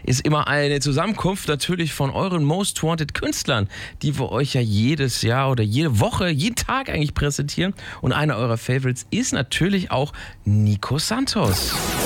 ist immer eine Zusammenkunft natürlich von euren Most Wanted Künstlern, die wir euch ja jedes Jahr oder jede Woche, jeden Tag eigentlich präsentieren. Und einer eurer Favorites ist natürlich auch Nico Santos.